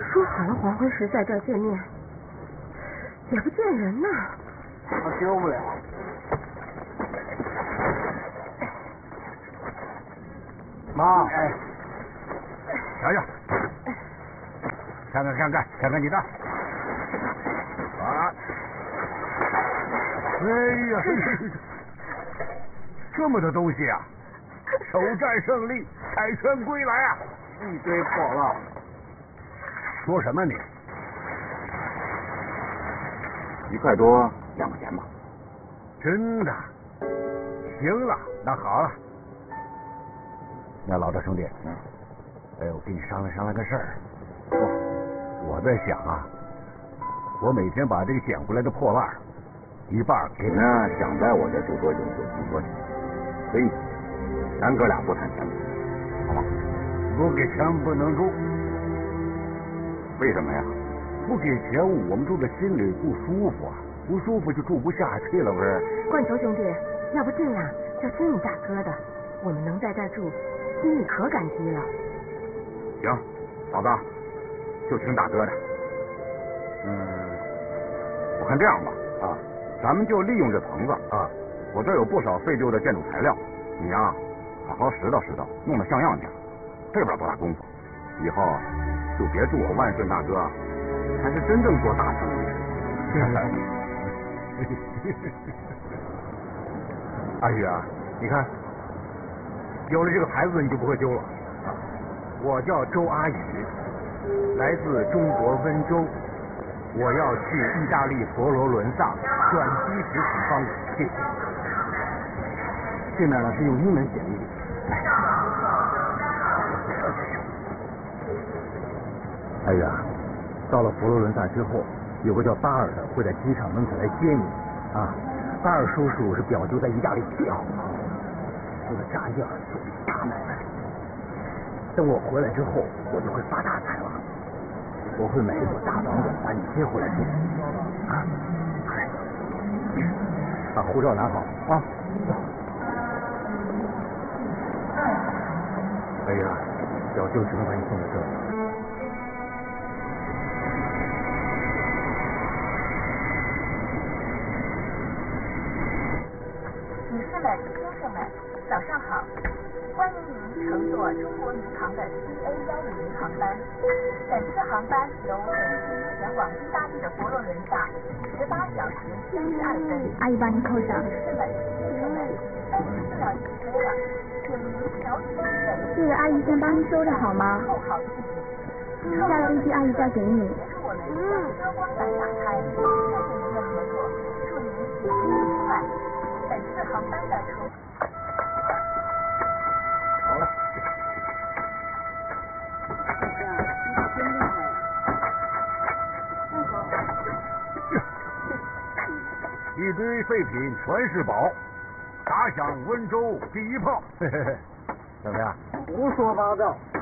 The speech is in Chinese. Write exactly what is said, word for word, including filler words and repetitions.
说好了黄昏时在这儿见面，也不见人呢。 我救不了。妈，哎， 瞧瞧，看看看看看看你的。啊！哎呀，这么多东西啊！首战胜利，凯旋归来啊！ 一堆破烂。 说什么你？ 一块多，两块钱吧。 真的？行了，那好了。那老大兄弟，嗯，哎，我跟你商量商量个事儿。 说， 我在想啊，我每天把这个捡回来的破烂，一半给那想在我这住多久就住多久，可以，咱哥俩不谈钱，好吗？ 不给钱不能住。 为什么呀？ 不给钱，我们住的心里不舒服啊，不舒服就住不下去了，不是？ 罐头兄弟，要不这样，就听你大哥的，我们能在这儿住，心里可感激了。 行，老大，就听大哥的。嗯，我看这样吧，啊，咱们就利用这棚子啊，我这有不少废旧的建筑材料，你呀，好好拾掇拾掇，弄得像样点，费不了多大功夫。以后就别祝我万顺大哥才是真正做大生意。 阿宇啊，你看，有了这个牌子，你就不会丢了。我叫周阿宇，来自中国温州，我要去意大利佛罗伦萨转机时请帮我，谢谢。 这面呢是用英文写的。 哎呀，到了佛罗伦萨之后，有个叫巴尔的会在机场门口来接你啊。巴尔叔叔是表舅在意大利最好的朋友，我的炸酱做的大买卖。等我回来之后，我就会发大财了。我会买一所大房子把你接回来住啊。把护照拿好啊。哎呀，表舅只能把你送到这里。 女士们、先生们，早上好！欢迎您乘坐中国民航的 C A 幺五零航班。本次航班由北京前往意大利的佛罗伦萨，十八小时三十二分。 阿姨帮您扣上。 女士们、先生们，登机需要起飞了，请您调整座位。 这个阿姨先帮您收着好吗？ 扣好自己。 下飞机阿姨再给你。 我们将遮光板打开，谢谢您的合作，祝您飞行愉快。本次航班的乘。 好了。一堆废品全是宝，打响温州第一炮。嘿嘿嘿，怎么样？ 胡说八道！